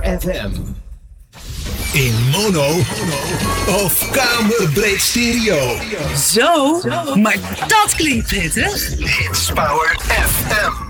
FM. In mono of kamerbreed stereo. Zo, maar dat klinkt prettig. Hits Power FM.